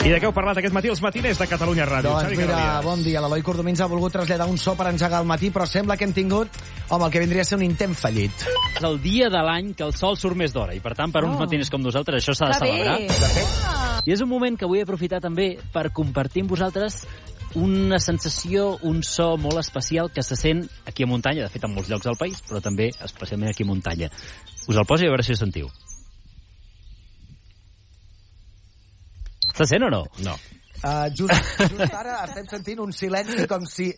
I de què heu parlat aquest matí els matiners de Catalunya Ràdio? Doncs mira, bon dia. L'Eloi Cordomins ha volgut traslladar un so per engegar al matí, però sembla que hem tingut, el que vindria a ser un intent fallit. És el dia de l'any que el sol surt més d'hora i, per tant, per uns matiners com nosaltres, això s'ha de celebrar. I és un moment que vull aprofitar també per compartir amb vosaltres una sensació, un so molt especial que se sent aquí a muntanya, de fet en molts llocs del país, però també especialment aquí a muntanya. Us el poso i a veure si ho sentiu. Se sent o no? No. Just ara estem sentint un silenci com si...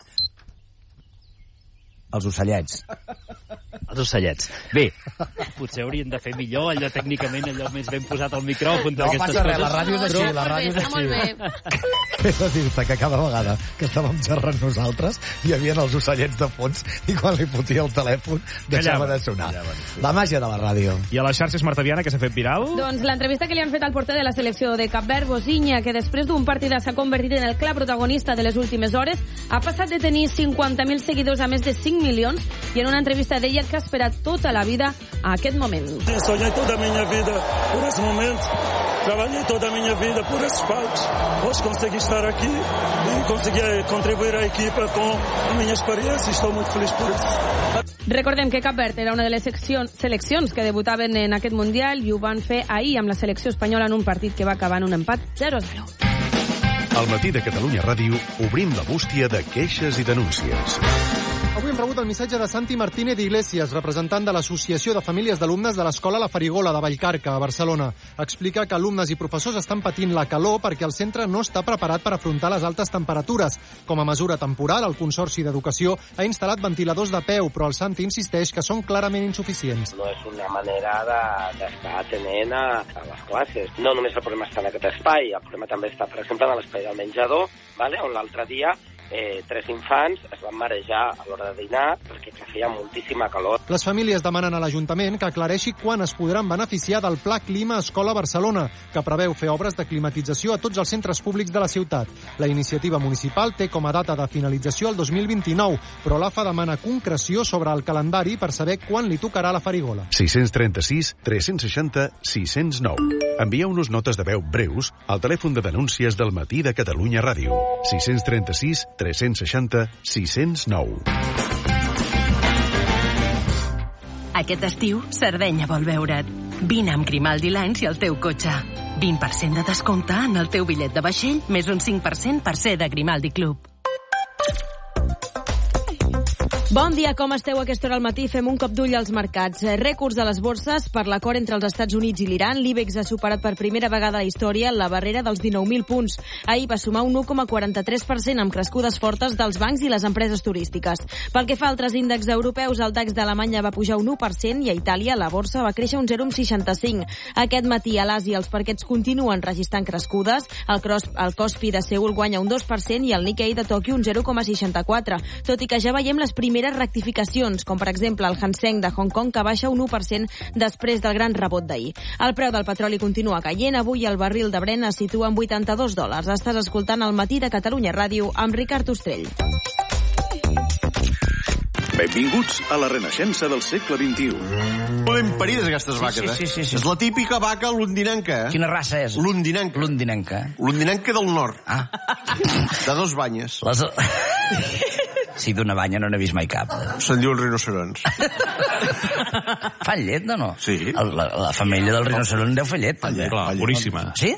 Els ocellets. Els ocellets. Bé, potser haurien de fer millor, allò tècnicament, allò més ben posat al micròfon d'aquestes coses. No passa res, la ràdio és així, la ràdio és així. He de dir-te que cada vegada que estàvem xerrant nosaltres hi havia els ocellets de fons i quan li fotia el telèfon deixava de sonar. La màgia de la ràdio. I a les xarxes, Marta Viana, que s'ha fet viral? Doncs l'entrevista que li han fet al porter de la selecció de Cap Verd, Bosiña, que després d'un partit s'ha convertit en el clar protagonista de les últimes hores, ha passat de tenir 50.000 seguidors a més de 5 milions i en una entrevista deia que ha esperat tota la vida a aquest moment. Sonhei toda a minha vida por esse momento, trabalhei toda a minha vida por esses palcos. Hoje consegui estar aqui e consegui contribuir à equipa com a minha experiência e estou muito feliz por isso. Recordem que Cap Verd era una de les seleccions que debutaven en aquest Mundial i ho van fer ahir amb la selecció espanyola en un partit que va acabar en un empat 0-0. Al matí de Catalunya Ràdio obrim la bústia de queixes i denúncies. Avui hem rebut el missatge de Santi Martínez Iglesias, representant de l'Associació de Famílies d'Alumnes de l'Escola La Farigola de Vallcarca, a Barcelona. Explica que alumnes i professors estan patint la calor perquè el centre no està preparat per afrontar les altes temperatures. Com a mesura temporal, el Consorci d'Educació ha instal·lat ventiladors de peu, però el Santi insisteix que són clarament insuficients. No és una manera d'estar atenent a les classes. No només el problema està en aquest espai, el problema també està, per exemple, en l'espai del menjador, on l'altre dia 3 infants es van marejar a l'hora de dinar perquè feia moltíssima calor. Les famílies demanen a l'Ajuntament que aclareixi quan es podran beneficiar del Pla Clima Escola Barcelona, que preveu fer obres de climatització a tots els centres públics de la ciutat. La iniciativa municipal té com a data de finalització el 2029, però l'AFA demana concreció sobre el calendari per saber quan li tocarà la Farigola. 636 360 609. Envieu-nos notes de veu breus al telèfon de denúncies del matí de Catalunya Ràdio. 636 360 609. Aquest estiu, Sardenya vol veure't. Vine amb Grimaldi Lines i el teu cotxe. 20% de descompte en el teu bitllet de vaixell, més un 5% per ser de Grimaldi Club. Bon dia, com esteu a aquesta hora al matí? Fem un cop d'ull als mercats. Rècords de les borses per l'acord entre els Estats Units i l'Iran. L'IBEX ha superat per primera vegada a la història la barrera dels 19.000 punts. Ahir va sumar un 1,43% amb crescudes fortes dels bancs i les empreses turístiques. Pel que fa a altres índexs europeus, el DAX d'Alemanya va pujar un 1% i a Itàlia la borsa va créixer un 0,65. Aquest matí a l'Àsia els parquets continuen registrant crescudes. El Kospi de Seul guanya un 2% i el Nikkei de Tòquio un 0,64. Tot i que ja veiem les primeres rectificacions, com per exemple el Hang Seng de Hong Kong, que baixa un 1% després del gran rebot d'ahir. El preu del petroli continua caient. Avui el barril de Brent es situa en $82. Estàs escoltant el matí de Catalunya Ràdio amb Ricard Ostrell. Benvinguts a la renaixença del segle XXI. Ben parides, aquestes vaques, Sí. És la típica vaca londinenca, Quina raça és? Londinenca. Londinenca del nord. Ah. De 2 banyes. Sí, d'una banya no n'he vist mai cap. Se'n diuen rinocerons. Fan llet, no? Sí. La femella del rinoceront deu fer llet, també. Clar, boníssima. Sí?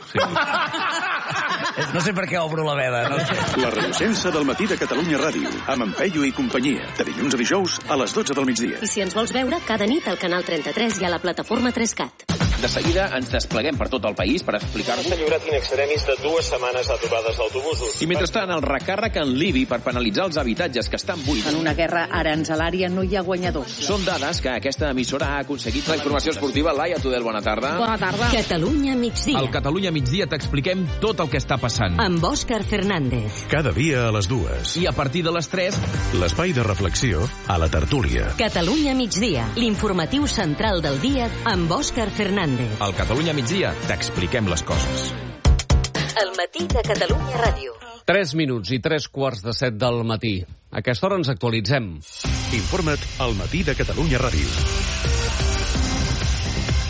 No sé per què obro la veda. No sé. La renaixença del matí de Catalunya Ràdio, amb en Peyu i companyia, de dilluns a dijous a les 12 del migdia. I si ens vols veure, cada nit al canal 33 i a la plataforma 3CAT. De seguida ens despleguem per tot el país per explicar-vos... S'ha lliurat in extremis de 2 setmanes d'aturades d'autobusos. I mentrestant, el recàrrec en l'IBI per penalitzar els habitatges que estan buits. En una guerra aranzelària no hi ha guanyadors. Són dades que aquesta emissora ha aconseguit. La informació esportiva, Laia Tudel, bona tarda. Bona tarda. Catalunya migdia. Al Catalunya migdia t'expliquem tot el que està passant. Amb Òscar Fernández. Cada dia a les 2. I a partir de les 3... L'espai de reflexió a la tertúlia. Catalunya migdia, l'informatiu central del dia amb Òscar Fernández. Al Catalunya migdia t'expliquem les coses. El matí de Catalunya Ràdio. 3 minuts i 3:15 del matí. A aquesta hora ens actualitzem. Informa't al matí de Catalunya Ràdio.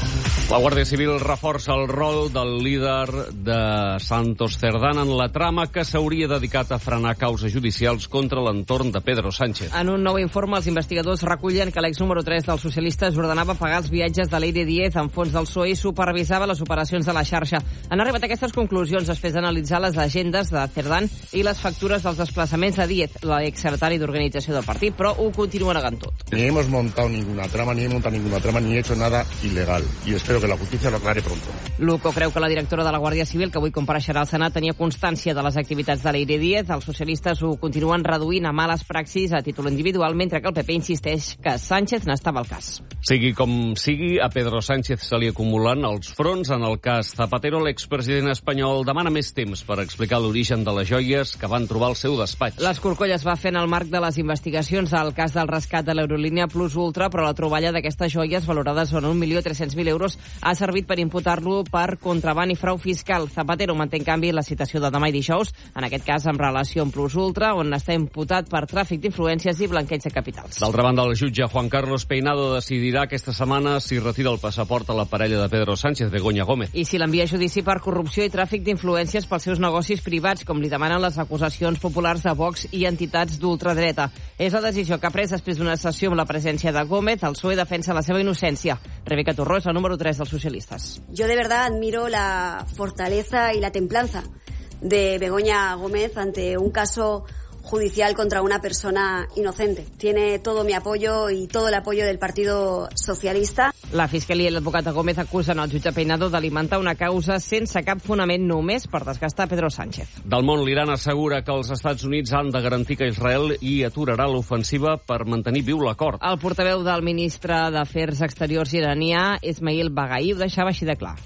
La Guàrdia Civil reforça el rol del líder de Santos Cerdán en la trama que s'hauria dedicat a frenar causes judicials contra l'entorn de Pedro Sánchez. En un nou informe, els investigadors recullen que l'ex número 3 dels socialistes ordenava pagar els viatges de Leire Díez en fons del PSOE i supervisava les operacions de la xarxa. Han arribat a aquestes conclusions després d'analitzar les agendes de Cerdán i les factures dels desplaçaments de Díez, l'exsecretari d'organització del partit, però ho continua negant tot. Ni hemos montado ninguna trama, ni he hecho nada ilegal. Y espero que la justicia lo aclare pronto. Luco creu que la directora de la Guàrdia Civil, que avui compareixerà al Senat, tenia constància de les activitats de Leire Díez. Els socialistes ho continuen reduint a males praxis a títol individual, mentre que el PP insisteix que Sánchez n'estava al cas. Sigui com sigui, a Pedro Sánchez se li acumulen els fronts. En el cas Zapatero, l'expresident espanyol demana més temps per explicar l'origen de les joies que van trobar al seu despatx. L'escorcoll es va fer en el marc de les investigacions del cas del rescat de l'Aerolínia Plus Ultra, però la troballa d'aquestes joies, valorades en 1.300.000 euros, ha servit per imputar-lo per contraban i frau fiscal. Zapatero manté, en canvi, la citació de demà i dijous, en aquest cas en relació amb Plus Ultra, on està imputat per tràfic d'influències i blanqueig de capitals. D'altra banda, el jutge Juan Carlos Peinado decidirà aquesta setmana si retira el passaport a la parella de Pedro Sánchez, Begoña Gómez. I si l'envia a judici per corrupció i tràfic d'influències pels seus negocis privats, com li demanen les acusacions populars de Vox i entitats d'ultradreta. És la decisió que ha pres després d'una sessió amb la presència de Gómez. El PSOE defensa la seva innocència. Rebeca Torró és la número 3 dels socialistes. Yo de verdad admiro la fortaleza y la templanza de Begoña Gómez ante un caso judicial contra una persona inocente. Tiene todo mi apoyo y todo el apoyo del Partido Socialista. La Fiscalia i l'advocat Gómez acusen el jutge Peinado d'alimentar una causa sense cap fonament només per desgastar Pedro Sánchez. Del món, l'Iran assegura que els Estats Units han de garantir que Israel hi aturarà l'ofensiva per mantenir viu l'acord. El portaveu del ministre d'Afers Exteriors iranià, Ismail Baghai, ho deixava així de clar.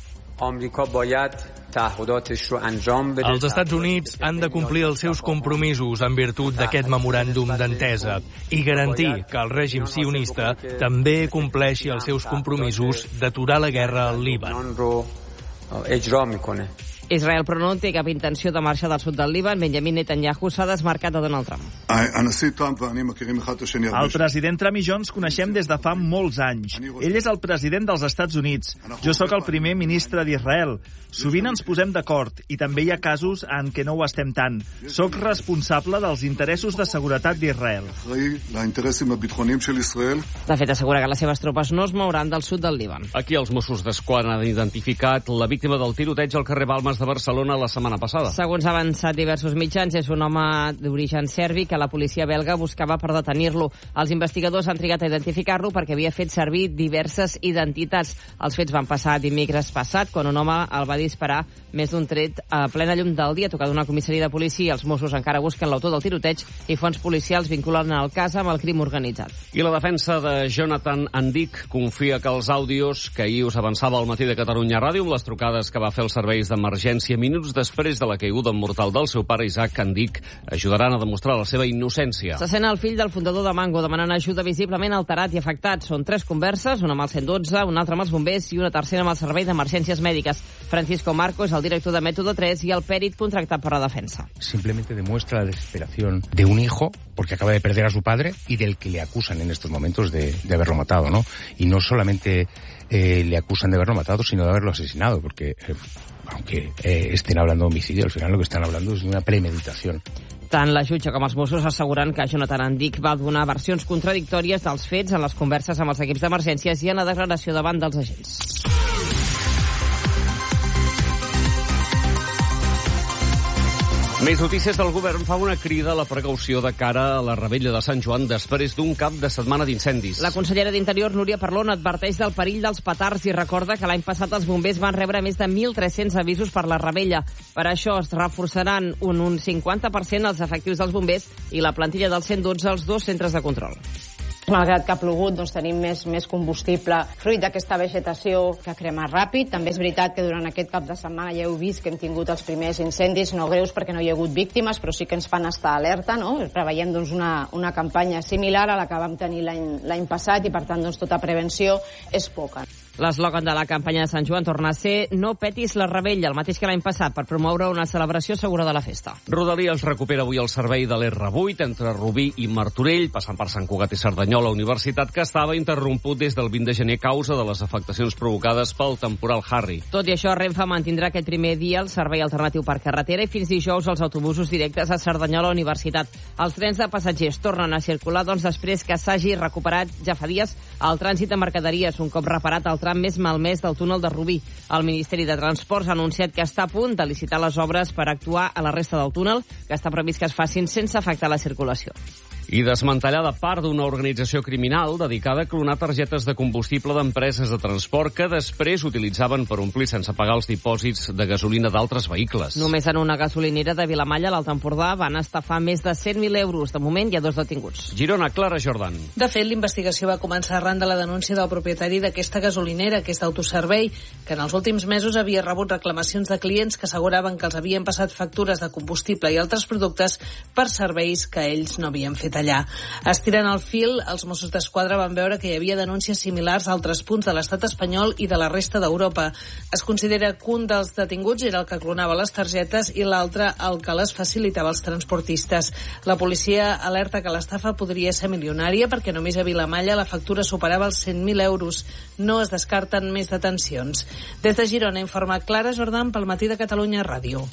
Els Estats Units han de complir els seus compromisos en virtut d'aquest memoràndum d'entesa i garantir que el règim sionista també compleixi els seus compromisos d'aturar la guerra al Líban. Israel, però, no té cap intenció de marxar del sud del Líban. Benjamin Netanyahu s'ha desmarcat de Donald Trump. El president Trump i jo ens coneixem des de fa molts anys. Ell és el president dels Estats Units. Jo sóc el primer ministre d'Israel. Sovint ens posem d'acord i també hi ha casos en què no ho estem tant. Soc responsable dels interessos de seguretat d'Israel. De fet, assegura que les seves tropes no es mouran del sud del Líban. Aquí els Mossos d'Esquadra han identificat la víctima del tiroteig al carrer Balmes de Barcelona la setmana passada. Segons ha avançat diversos mitjans, és un home d'origen serbi que la policia belga buscava per detenir-lo. Els investigadors han trigat a identificar-lo perquè havia fet servir diverses identitats. Els fets van passar dimecres passat, quan un home el va disparar més d'un tret a plena llum del dia, tocat d'una comissaria de policia. Els Mossos encara busquen l'autor del tiroteig i fonts policials vinculen el cas amb el crim organitzat. I la defensa de Jonathan Andic confia que els àudios que ahir us avançava al Matí de Catalunya Ràdio amb les trucades que va fer els serveis d'emergència minuts després de la caiguda mortal del seu pare Isaac Andic ajudaran a demostrar la seva innocència. Se sent el fill del fundador de Mango demanant ajuda visiblement alterat i afectat. Són 3 converses, una amb el 112, una altra amb els bombers i una tercera amb el servei d'emergències mèdiques. Francisco Marco és el director de Método 3 i el pèrit contractat per la defensa. Simplemente demuestra la desesperación de un hijo porque acaba de perder a su padre y del que le acusan en estos momentos de haberlo matado, ¿no? Y no solamente le acusan de haberlo matado, sino de haberlo asesinado, porque aunque estén hablando de homicidio, al final lo que están hablando es de una premeditación. Tant la jutge com els Mossos asseguren que Jonathan Andic va donar versions contradictòries dels fets en les converses amb els equips d'emergències i en la declaració davant dels agents. Més notícies del govern fa una crida a la precaució de cara a la Revetlla de Sant Joan després d'un cap de setmana d'incendis. La consellera d'Interior, Núria Parlon, adverteix del perill dels petards i recorda que l'any passat els bombers van rebre més de 1.300 avisos per la Revetlla. Per això es reforçaran un 50% els efectius dels bombers i la plantilla del 112 als 2 centres de control. Malgrat que ha plogut, doncs tenim més combustible fruit d'aquesta vegetació que ha cremat ràpid. També és veritat que durant aquest cap de setmana ja heu vist que hem tingut els primers incendis, no greus perquè no hi ha hagut víctimes, però sí que ens fan estar alerta, no? Preveiem doncs, una campanya similar a la que vam tenir l'any passat i, per tant, doncs, tota prevenció és poca. L'eslògan de la campanya de Sant Joan torna a ser "No petis la rebella", el mateix que l'any passat, per promoure una celebració segura de la festa. Rodalies recupera avui el servei de l'R8 entre Rubí i Martorell, passant per Sant Cugat i Cerdanyola, Universitat, que estava interromput des del 20 de gener a causa de les afectacions provocades pel temporal Harry. Tot i això, Renfe mantindrà aquest primer dia el servei alternatiu per carretera i fins dijous els autobusos directes a Cerdanyola Universitat. Els trens de passatgers tornen a circular després que s'hagi recuperat ja fa dies el trànsit de mercaderies, un cop reparat el tram més malmès del túnel de Rubí. El Ministeri de Transports ha anunciat que està a punt de licitar les obres per actuar a la resta del túnel, que està previst que es facin sense afectar la circulació. I desmantellada part d'una organització criminal dedicada a clonar targetes de combustible d'empreses de transport que després utilitzaven per omplir sense pagar els dipòsits de gasolina d'altres vehicles. Només en una gasolinera de Vilamalla, a l'Alt Empordà, van estafar més de 100.000 euros. De moment hi ha 2 detinguts. Girona, Clara Jordan. De fet, l'investigació va començar arran de la denúncia del propietari d'aquesta gasolinera, que és d'autoservei, que en els últims mesos havia rebut reclamacions de clients que asseguraven que els havien passat factures de combustible i altres productes per serveis que ells no havien fet allà. Estirant el fil, els Mossos d'Esquadra van veure que hi havia denúncies similars a altres punts de l'estat espanyol i de la resta d'Europa. Es considera que un dels detinguts era el que clonava les targetes i l'altre el que les facilitava als transportistes. La policia alerta que l'estafa podria ser milionària perquè només a Vilamalla la factura superava els 100.000 euros. No es descarten més detencions. Des de Girona informa Clara Jordan pel Matí de Catalunya Ràdio.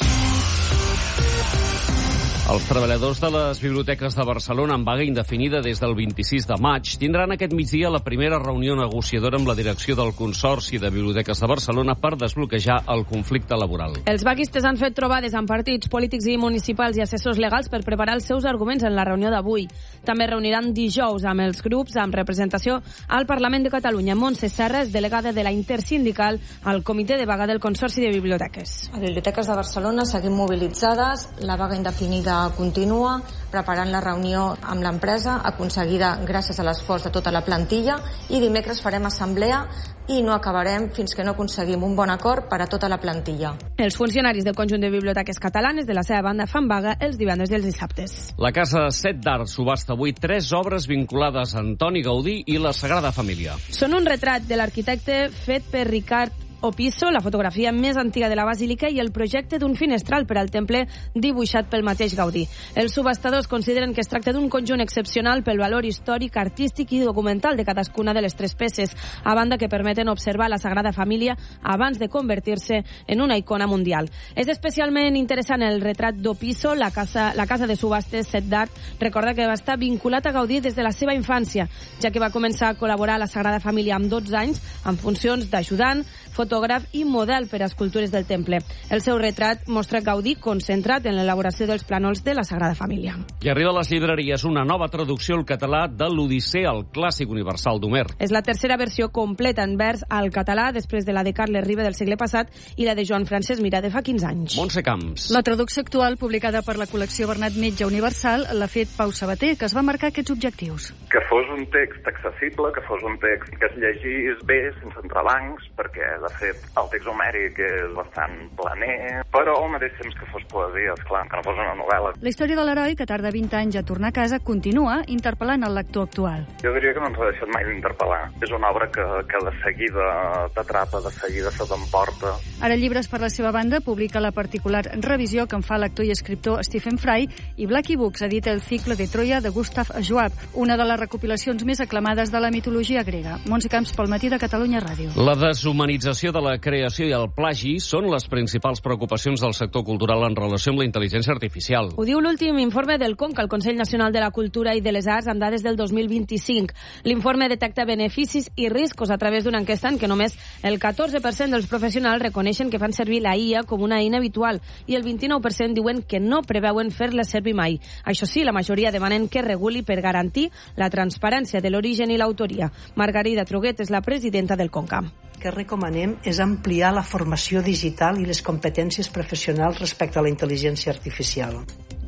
Els treballadors de les biblioteques de Barcelona en vaga indefinida des del 26 de maig tindran aquest migdia la primera reunió negociadora amb la direcció del Consorci de Biblioteques de Barcelona per desbloquejar el conflicte laboral. Els vaguistes han fet trobades amb partits polítics i municipals i assessors legals per preparar els seus arguments en la reunió d'avui. També reuniran dijous amb els grups amb representació al Parlament de Catalunya. Montse Serra és delegada de la Intersindical al Comitè de Vaga del Consorci de Biblioteques. A Biblioteques de Barcelona seguim mobilitzades, la vaga indefinida continua, preparant la reunió amb l'empresa, aconseguida gràcies a l'esforç de tota la plantilla, i dimecres farem assemblea i no acabarem fins que no aconseguim un bon acord per a tota la plantilla. Els funcionaris del conjunt de biblioteques catalanes de la seva banda fan vaga els divendres i els dissabtes. La Casa Set d'Art subhasta avui 3 obres vinculades a Antoni Gaudí i la Sagrada Família. Són un retrat de l'arquitecte fet per Ricard Opisso, la fotografia més antiga de la basílica i el projecte d'un finestral per al temple dibuixat pel mateix Gaudí. Els subhastadors consideren que es tracta d'un conjunt excepcional pel valor històric, artístic i documental de cadascuna de les 3 peces, a banda que permeten observar la Sagrada Família abans de convertir-se en una icona mundial. És especialment interessant el retrat d'Opisso. La casa de subhastes Set d'Art recorda que va estar vinculat a Gaudí des de la seva infància, ja que va començar a col·laborar a la Sagrada Família amb 12 anys en funcions d'ajudant, fotògraf i model per a escultures del temple. El seu retrat mostra Gaudí concentrat en l'elaboració dels plànols de la Sagrada Família. I arriba a les llibreries una nova traducció al català de l'Odissea, el clàssic universal d'Homer. És la tercera versió completa en vers al català després de la de Carles Riba del segle passat i la de Joan Francesc Mirà de fa 15 anys. Montse Camps. La traducció actual, publicada per la col·lecció Bernat Metge Universal, l'ha fet Pau Sabater, que es va marcar aquests objectius. Que fos un text accessible, que fos un text que es llegís bé, sense entrebancs, perquè de fet, el text homèric és bastant planer, però al mateix temps que fos poesia, esclar, que no fos una novel·la. La història de l'heroi, que tarda 20 anys a tornar a casa, continua interpel·lant el lector actual. Jo diria que no ens ha deixat mai d'interpel·lar. És una obra que de seguida t'atrapa, de seguida se t'emporta. Ara Llibres, per la seva banda, publica la particular revisió que en fa l'actor i escriptor Stephen Fry, i Blackie Books edita el cicle de Troia de Gustav Schwab, una de les recopilacions més aclamades de la mitologia grega. Montse Camps pel Matí de Catalunya Ràdio. La deshumanització de la creació i el plagi són les principals preocupacions del sector cultural en relació amb la intel·ligència artificial. Ho diu l'últim informe del CONCA, el Consell Nacional de la Cultura i de les Arts, amb dades del 2025. L'informe detecta beneficis i riscos a través d'una enquesta en què només el 14% dels professionals reconeixen que fan servir la IA com una eina habitual i el 29% diuen que no preveuen fer-la servir mai. Això sí, la majoria demanen que reguli per garantir la transparència de l'origen i l'autoria. Margarida Truguet és la presidenta del CONCA. Que recomanem és ampliar la formació digital i les competències professionals respecte a la intel·ligència artificial.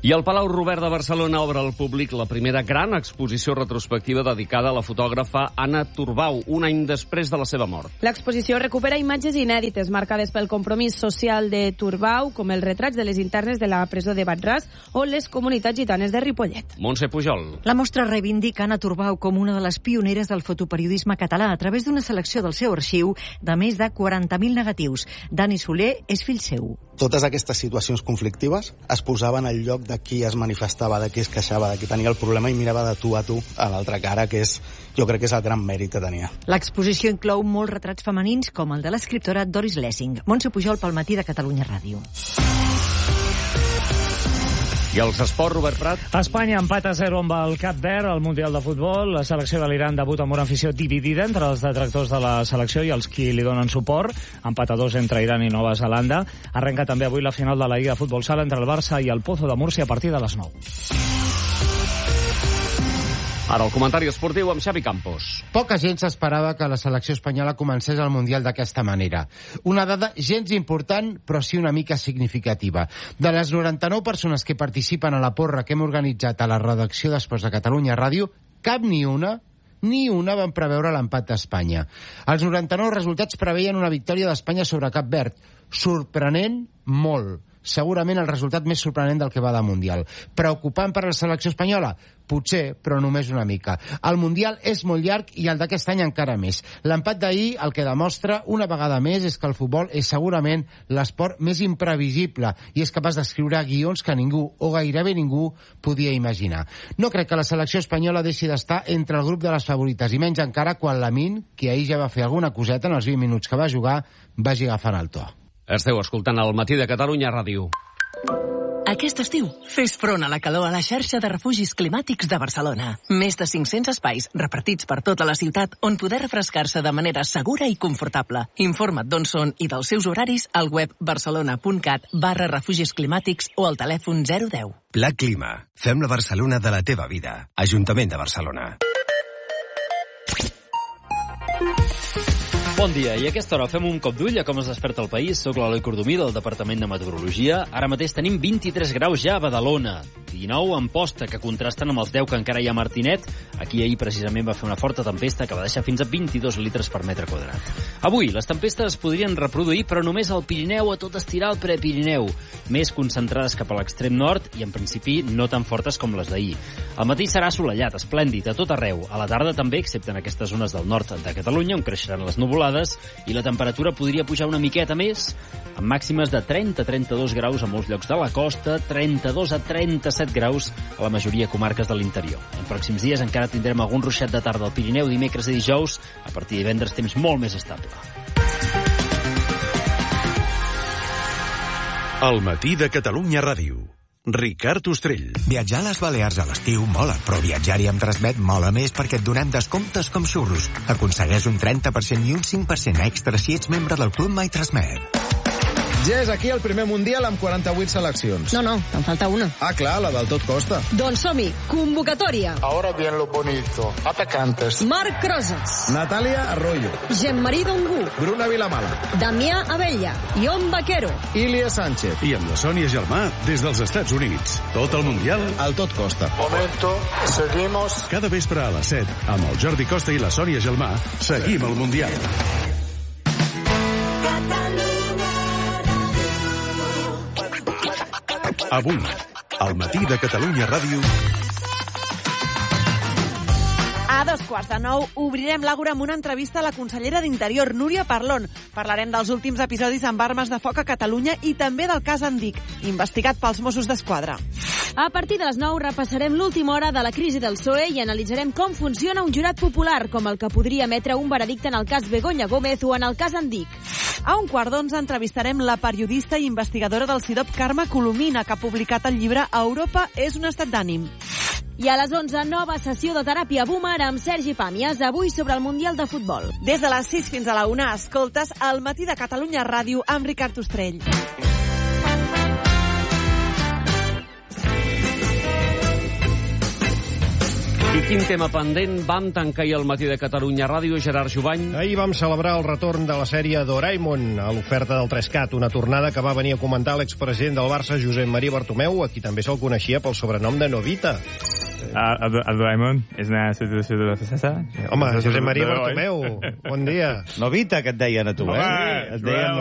I el Palau Robert de Barcelona obre al públic la primera gran exposició retrospectiva dedicada a la fotògrafa Anna Turbau, un any després de la seva mort. L'exposició recupera imatges inèdites marcades pel compromís social de Turbau, com els retrats de les internes de la presó de Bat-ras o les comunitats gitanes de Ripollet. Montse Pujol. La mostra reivindica Anna Turbau com una de les pioneres del fotoperiodisme català a través d'una selecció del seu arxiu de més de 40.000 negatius. Dani Soler és fill seu. Totes aquestes situacions conflictives es posaven al lloc de qui es manifestava, de qui es queixava, de qui tenia el problema i mirava de tu a tu a l'altra cara, que jo crec que és el gran mèrit que tenia. L'exposició inclou molts retrats femenins, com el de l'escriptora Doris Lessing. Montse Pujol pel Matí de Catalunya Ràdio. I els esports, Robert Prat? Espanya empata a 0 amb el Cap Verd al Mundial de Futbol. La selecció de l'Iran debuta amb una afició dividida entre els detractors de la selecció i els qui li donen suport. Empat a 2 entre Iran i Nova Zelanda. Arrenca també avui la final de la Lliga de Futbol Sala entre el Barça i el Pozo de Múrcia a partir de les 9. Ara el comentari esportiu amb Xavi Campos. Poca gent s'esperava que la selecció espanyola comencés el Mundial d'aquesta manera. Una dada gens important, però sí una mica significativa. De les 99 persones que participen a la porra que hem organitzat a la redacció d'Esports de Catalunya Ràdio, cap ni una van preveure l'empat d'Espanya. Els 99 resultats preveien una victòria d'Espanya sobre Cap Verd. Sorprenent molt. Segurament el resultat més sorprenent del que va de Mundial. Preocupant per a la selecció espanyola? Potser, però només una mica. El Mundial és molt llarg i el d'aquest any encara més. L'empat d'ahir el que demostra una vegada més és que el futbol és segurament l'esport més imprevisible i és capaç d'escriure guions que ningú, o gairebé ningú, podia imaginar. No crec que la selecció espanyola deixi d'estar entre el grup de les favorites, i menys encara quan Lamine, que ahir ja va fer alguna coseta en els 20 minuts que va jugar, vagi agafant el to. Esteu escoltant el Matí de Catalunya Ràdio. Aquest estiu, fes front a la calor a la xarxa de refugis climàtics de Barcelona. Més de 500 espais repartits per tota la ciutat on poder refrescar-se de manera segura i confortable. Informa't d'on són i dels seus horaris al web barcelona.cat/refugis climàtics o al telèfon 010. Pla Clima. Fem la Barcelona de la teva vida. Ajuntament de Barcelona. Bon dia, i a aquesta hora fem un cop d'ull a com es desperta el país. Soc l'Eloi Cordomí, del Departament de Meteorologia. Ara mateix tenim 23 graus ja a Badalona, 19 a Amposta, que contrasten amb els 10 que encara hi ha a Martinet. Aquí ahir precisament va fer una forta tempesta que va deixar fins a 22 litres per metre quadrat. Avui, les tempestes es podrien reproduir, però només al Pirineu, a tot estirar el Prepirineu. Més concentrades cap a l'extrem nord i, en principi, no tan fortes com les d'ahir. Al matí serà assolellat, esplèndid, a tot arreu. A la tarda també, excepte en aquestes zones del nord de Catalunya, on creixeran les nuvolades, i la temperatura podria pujar una miqueta més, amb màximes de 30 a 32 graus a molts llocs de la costa, 32 a 37 graus a la majoria de comarques de l'interior. En pròxims dies encara tindrem algun ruixat de tarda al Pirineu, dimecres i dijous, a partir de divendres temps molt més estable. El Matí de Catalunya Ràdio. Ricard Ostrell. Viatjar a les Balears a l'estiu mola, però viatjar-hi amb Transmet mola més perquè et donem descomptes com xurros. Aconsegueix un 30% i un 5% extra si ets membre del Club My Transmet. Ja és aquí el primer Mundial amb 48 seleccions. No, te'n falta una. Ah, clar, la del tot costa. Doncs som-hi, convocatòria. Ahora bien lo bonito. Atacantes. Marc Rosas. Natàlia Arroyo. Jean-Marie Dongu. Bruna Vilamala. Damià Abella. Ion Vaquero. Ilia Sánchez. I amb la Sònia Gelmà des dels Estats Units. Tot el Mundial al tot costa. Momento, seguimos. Cada vespre a les 7, amb el Jordi Costa i la Sònia Gelmà, seguim el Mundial. Avui, al Matí de Catalunya Ràdio. A 9:15 obrirem l'Àgora amb una entrevista a la consellera d'Interior, Núria Parlon. Parlarem dels últims episodis amb armes de foc a Catalunya i també del cas Andic, investigat pels Mossos d'Esquadra. A partir de les 9 repassarem l'última hora de la crisi del PSOE i analitzarem com funciona un jurat popular, com el que podria emetre un veredicte en el cas Begoña Gómez o en el cas Andic. A 11:15 entrevistarem la periodista i investigadora del CIDOB, Carme Colomina, que ha publicat el llibre Europa és un estat d'ànim. I a les 11, nova sessió de teràpia Boomer amb Sergi Pàmies, avui sobre el Mundial de Futbol. Des de les 6 fins a la 1 escoltes El Matí de Catalunya Ràdio amb Ricard Ostrell. I quin tema pendent vam tancar ahir al Matí de Catalunya Ràdio, Gerard Jubany? Ahir vam celebrar el retorn de la sèrie Doraemon a l'oferta del 3CAT, una tornada que va venir a comentar l'expresident del Barça, Josep Maria Bartomeu, a qui també se'l coneixia pel sobrenom de Novita. El Doraemon és una substitució de la francesa. Home, Josep Maria Bartomeu, bon dia. Novita, que et deien a tu, eh? Et deien